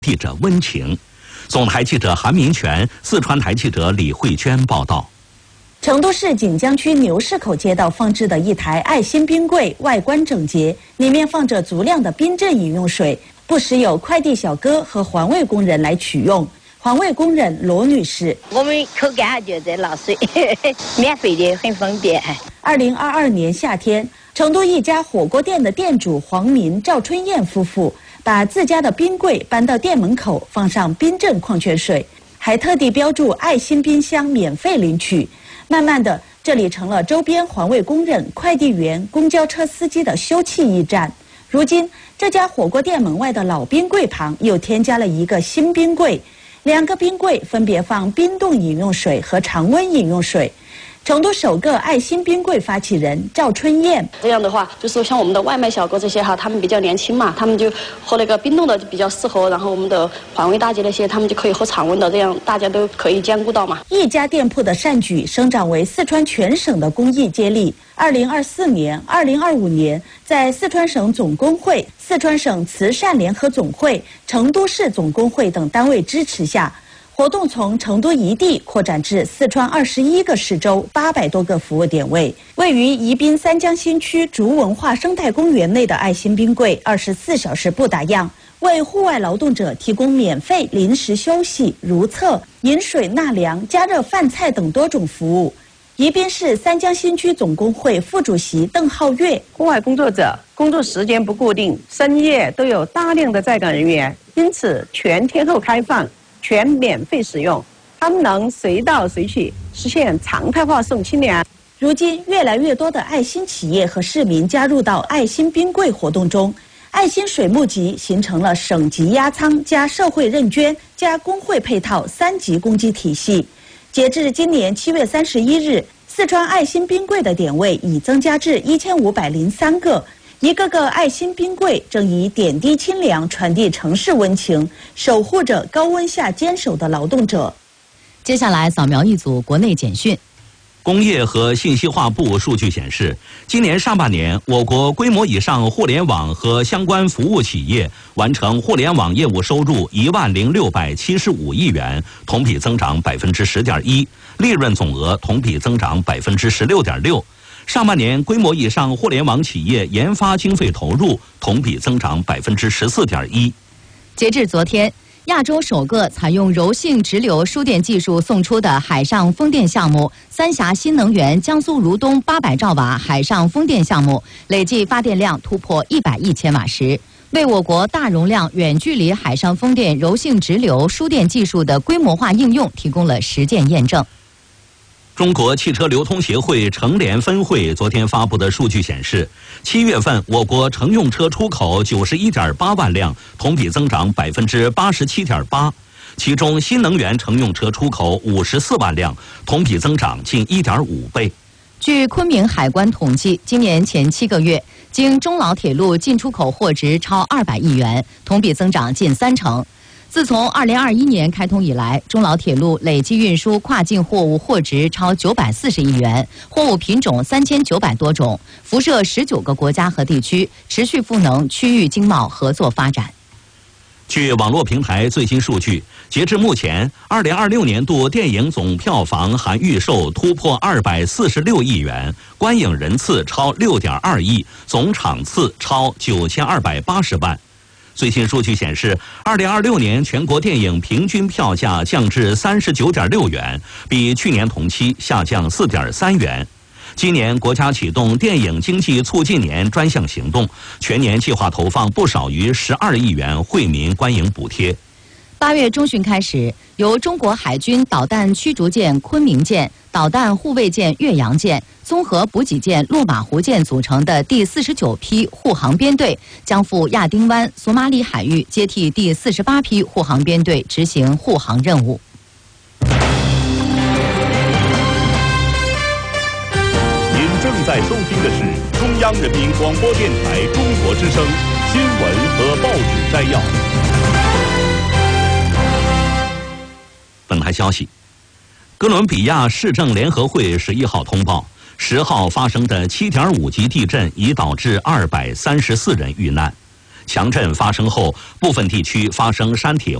记者温情，总台记者韩明全，四川台记者李慧娟报道。 成都市锦江区牛市口街道放置的一台爱心冰柜，外观整洁，里面放着足量的冰镇饮用水，不时有快递小哥和环卫工人来取用。环卫工人罗女士：“ 我们口干就在拿水，免费的，很方便。 ”2022年夏天，成都一家火锅店的店主黄民、赵春燕夫妇把自家的冰柜搬到店门口，放上冰镇矿泉水，还特地标注爱心冰箱免费领取。慢慢的，这里成了周边环卫工人、快递员、公交车司机的休憩驿站。如今，这家火锅店门外的老冰柜旁又添加了一个新冰柜，2个冰柜分别放冰冻饮用水和常温饮用水。成都首个爱心冰柜发起人赵春燕：“ 这样的话，就是像我们的外卖小哥这些哈，他们比较年轻嘛，他们就喝那个冰冻的比较适合。然后我们的环卫大姐那些，他们就可以喝常温的，这样大家都可以兼顾到嘛。” 一家店铺的善举生长为四川全省的公益接力。2024年、2025年，在四川省总工会、四川省慈善联合总会、成都市总工会等单位支持下，活动从成都一地扩展至四川21个市州800多个服务点位。位于宜宾三江新区竹文化生态公园内的爱心冰柜24小时不打烊，为户外劳动者提供免费临时休息、如厕、饮水纳凉、加热饭菜等多种服务。宜宾市三江新区总工会副主席邓浩月：“ 户外工作者工作时间不固定，深夜都有大量的在岗人员，因此全天候开放，全免费使用，他们能随到随取，实现常态化送清凉。” 如今，越来越多的爱心企业和市民加入到爱心冰柜活动中，爱心水募集形成了省级压仓加社会认捐加工会配套3级公积体系。截至今年7月31日，四川爱心冰柜的点位已增加至1503个。一个个爱心冰柜正以点滴清凉传递城市温情，守护着高温下坚守的劳动者。 接下来扫描一组国内简讯。 工业和信息化部数据显示，今年上半年，我国规模以上互联网和相关服务企业完成互联网业务收入10675亿元，同比增长10.1%，利润总额同比增长16.6%。上半年规模以上互联网企业研发经费投入同比增长14.1%。 截至昨天，亚洲首个采用柔性直流输电技术送出的海上风电项目三峡新能源江苏如东800兆瓦海上风电项目，累计发电量突破100亿千瓦时，为我国大容量远距离海上风电柔性直流输电技术的规模化应用提供了实践验证。 中国汽车流通协会成联分会昨天发布的数据显示，7月份我国乘用车出口91.8万辆，同比增长87.8%，其中新能源乘用车出口54万辆，同比增长近1.5倍。 据昆明海关统计，今年前7个月，经中老铁路进出口货值超200亿元，同比增长近30%。自从2021年开通以来，中老铁路累计运输跨境货物货值超940亿元，货物品种3900多种，辐射19个国家和地区，持续赋能区域经贸合作发展。 据网络平台最新数据，截至目前，2026年度电影总票房含预售突破246亿元，观影人次超6.2亿，总场次超9280万。最新数据显示，2026年全国电影平均票价降至39.6元，比去年同期下降4.3元。今年国家启动电影经济促进年专项行动，全年计划投放不少于12亿元惠民观影补贴。 8月中旬开始，由中国海军导弹驱逐舰昆明舰、导弹护卫舰岳阳舰、综合补给舰落马湖舰组成的第49批护航编队将赴亚丁湾、索马里海域接替第48批护航编队执行护航任务。 您正在收听的是中央人民广播电台中国之声新闻和报纸摘要。 本台消息，哥伦比亚市政联合会11号通报，10号发生的7.5级地震已导致234人遇难。 强震发生后，部分地区发生山体